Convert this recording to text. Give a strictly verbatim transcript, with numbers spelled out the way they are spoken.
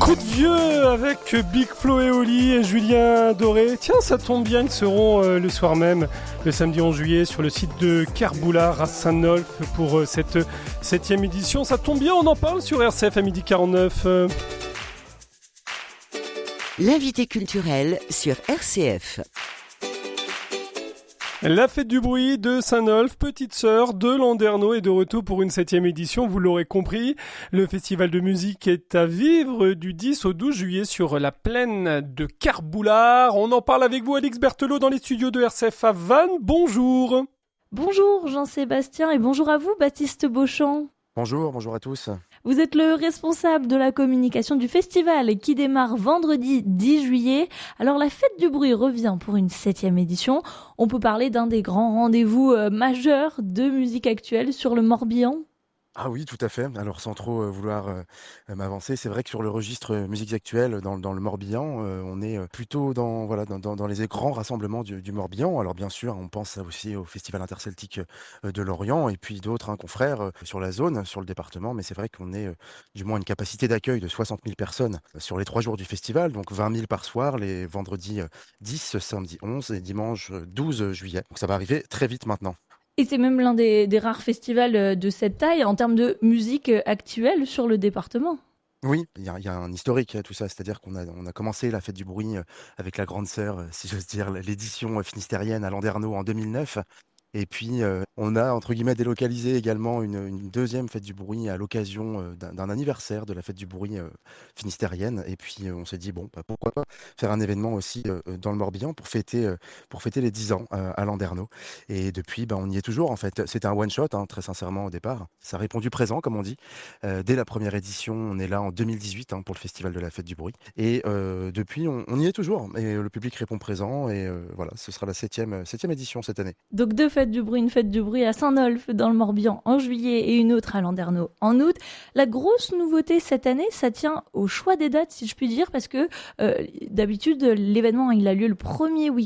Coup de vieux avec Big Flo et Oli et Julien Doré. Tiens, ça tombe bien, ils seront euh, le soir même, le samedi onze juillet, sur le site de Kerboulard à Saint-Nolff pour euh, cette septième édition. Ça tombe bien, on en parle sur R C F à midi quarante-neuf. Euh... L'invité culturel sur R C F. La fête du bruit de Saint-Nolff, petite sœur de Landerneau, est de retour pour une septième édition, vous l'aurez compris. Le festival de musique est à vivre du dix au douze juillet sur la plaine de Kerboulard. On en parle avec vous, Alix Berthelot, dans les studios de R C F à Vannes. Bonjour. Bonjour Jean-Sébastien et bonjour à vous Baptiste Beauchamp. Bonjour, bonjour à tous. Vous êtes le responsable de la communication du festival qui démarre vendredi dix juillet. Alors la fête du bruit revient pour une septième édition. On peut parler d'un des grands rendez-vous euh, majeurs de musique actuelle sur le Morbihan. Ah oui, tout à fait. Alors sans trop euh, vouloir euh, m'avancer, c'est vrai que sur le registre euh, musique actuelle dans, dans le Morbihan, euh, on est euh, plutôt dans, voilà, dans, dans, dans les grands rassemblements du, du Morbihan. Alors bien sûr, on pense aussi au Festival interceltique euh, de Lorient et puis d'autres hein, confrères euh, sur la zone, sur le département. Mais c'est vrai qu'on est euh, du moins une capacité d'accueil de soixante mille personnes euh, sur les trois jours du festival, donc vingt mille par soir, les vendredis euh, dix, samedi onze et dimanche euh, douze juillet. Donc ça va arriver très vite maintenant. Et c'est même l'un des, des rares festivals de cette taille en termes de musique actuelle sur le département. Oui, il y a, il y a un historique à tout ça, c'est-à-dire qu'on a, on a commencé la fête du bruit avec la grande sœur, si j'ose dire, l'édition finistérienne à Landerneau en deux mille neuf. Et puis, euh, on a, entre guillemets, délocalisé également une, une deuxième fête du bruit à l'occasion euh, d'un, d'un anniversaire de la fête du bruit euh, finistérienne. Et puis, euh, on s'est dit, bon, bah, pourquoi pas faire un événement aussi euh, dans le Morbihan pour fêter, euh, pour fêter les dix ans euh, à Landerneau. Et depuis, bah, on y est toujours, en fait. C'était un one-shot, hein, très sincèrement, au départ. Ça a répondu présent, comme on dit. Euh, dès la première édition, on est là en deux mille dix-huit hein, pour le Festival de la fête du bruit. Et euh, depuis, on, on y est toujours. Et le public répond présent. Et euh, voilà, ce sera la septième, septième édition cette année. Donc, deux fêtes du bruit, une fête du bruit à Saint-Nolff dans le Morbihan en juillet et une autre à Landerneau en août. La grosse nouveauté cette année, ça tient au choix des dates, si je puis dire, parce que euh, d'habitude, l'événement il a lieu le premier week-end